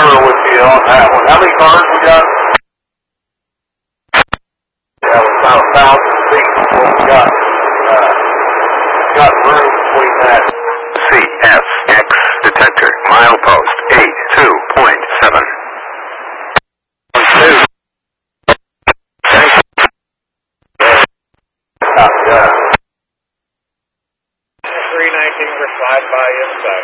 concur with you on that one. How many cars we got? Yeah, we're about 1,000 feet is what we got. Got room between that. CSX detector, milepost 82.7. Yeah. 319 for slide by inside.